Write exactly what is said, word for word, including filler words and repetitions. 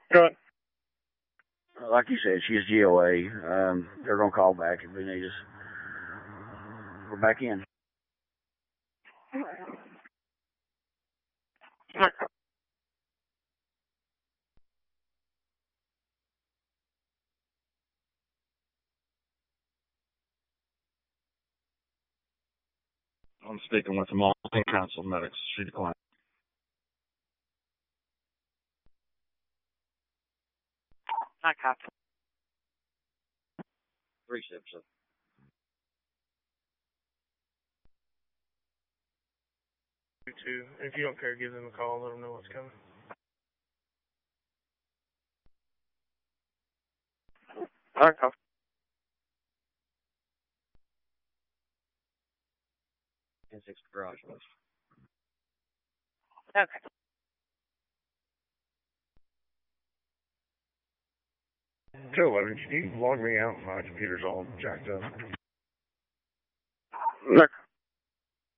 Go ahead. Like you said, she's G O A. Um, they're going to call back if they need us. We're back in. I'm speaking with the Malton Council Medics. She declined. Hi, cop. Three ships, sir. Two. If you don't care, give them a call. Let them know what's coming. All right, cop. ten six garage. Okay. two eleven, can you log me out? My computer's all jacked up. Okay.